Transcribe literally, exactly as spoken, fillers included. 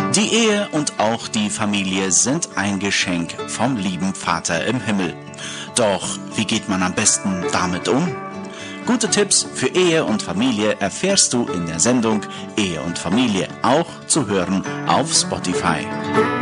Die Ehe und auch die Familie sind ein Geschenk vom lieben Vater im Himmel. Doch wie geht man am besten damit um? Gute Tipps für Ehe und Familie erfährst du in der Sendung Ehe und Familie, auch zu hören auf Spotify.